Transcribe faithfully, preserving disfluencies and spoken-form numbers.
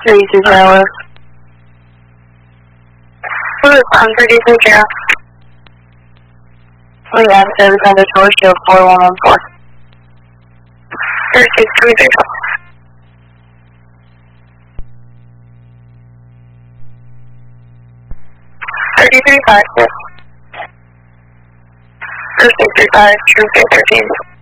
three two zero. Respond three two zero. We have service under Tour Shield four one one four. thirty-six three zero. thirty-three five six. thirty-six three five, True K thirteen.